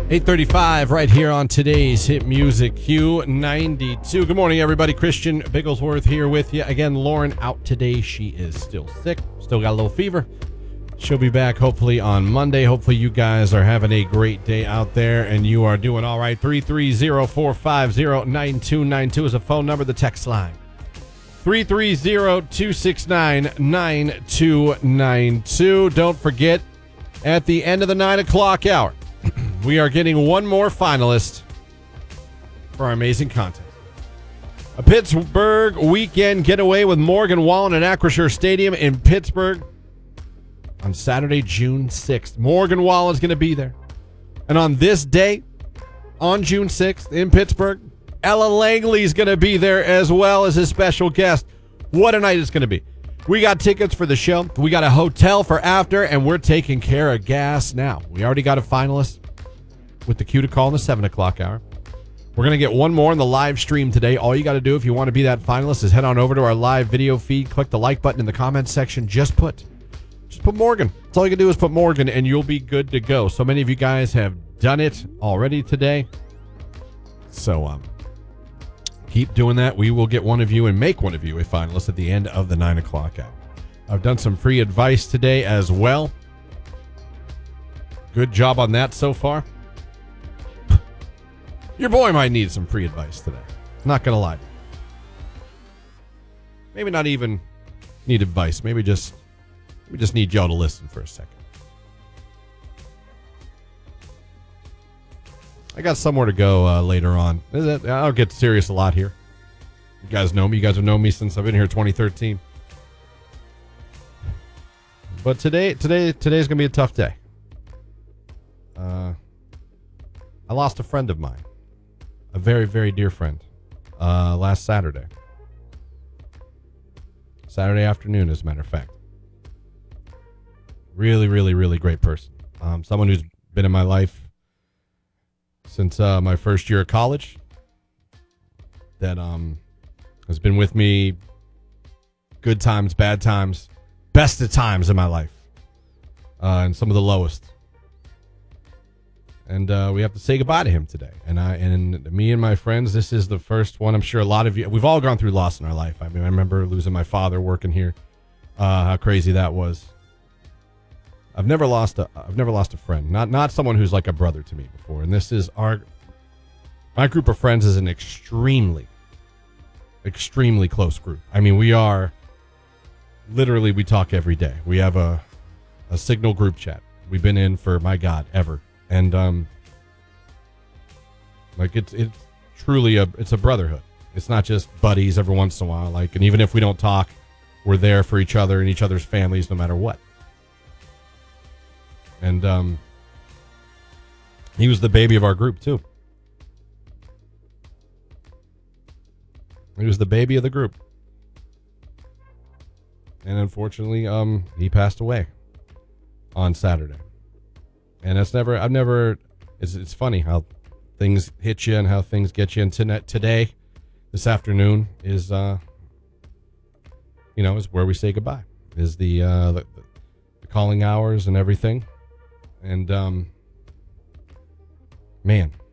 8:35 right here on today's Hit Music Q92. Good morning, everybody. Christian Bigglesworth here with you. Again, Lauren out today. She is still sick. Still got a little fever. She'll be back hopefully on Monday. Hopefully you guys are having a great day out there and you are doing all right. 330-450-9292 is a phone number. The text line. 330-269-9292. Don't forget, at the end of the 9 o'clock hour, we are getting one more finalist for our amazing contest. A Pittsburgh weekend getaway with Morgan Wallen at Acrisure Stadium in Pittsburgh on Saturday, June 6th. Morgan Wallen is going to be there. And on this day, on June 6th in Pittsburgh, Ella Langley is going to be there as well as a special guest. What a night it's going to be. We got tickets for the show. We got a hotel for after, and we're taking care of gas now. We already got a finalist with the cue to call in the 7 o'clock hour. We're going to get one more in the live stream today. All you got to do if you want to be that finalist is head on over to our live video feed, click the like button in the comments section. Just put Morgan. That's all you can do is put Morgan, and you'll be good to go. So many of you guys have done it already today. So keep doing that. We will get one of you and make one of you a finalist at the end of the 9 o'clock hour. I've done some free advice today as well. Good job on that so far. Your boy might need some free advice today. Not going to lie. Maybe not even need advice. Maybe we just need y'all to listen for a second. I got somewhere to go later on. I'll get serious a lot here. You guys know me. You guys have known me since I've been here 2013. But today's going to be a tough day. I lost a friend of mine. A very, very dear friend. Last Saturday. Saturday afternoon, as a matter of fact. Really, really, really great person. Someone who's been in my life since my first year of college. That has been with me good times, bad times, best of times in my life. And some of the lowest. And we have to say goodbye to him today. And me and my friends, this is the first one. I'm sure a lot of you, we've all gone through loss in our life. I mean, I remember losing my father working here. How crazy that was. I've never lost a friend. Not someone who's like a brother to me before. And this is my group of friends is an extremely, extremely close group. I mean, we are literally, we talk every day. We have a Signal group chat. We've been in for, my God, ever. And like it's truly it's a brotherhood. It's not just buddies every once in a while. Like, and even if we don't talk, we're there for each other and each other's families no matter what. And he was the baby of our group too. He was the baby of the group. And unfortunately, he passed away on Saturday. And it's funny how things hit you and how things get you. And today, this afternoon is where we say goodbye. Is the calling hours and everything. And man,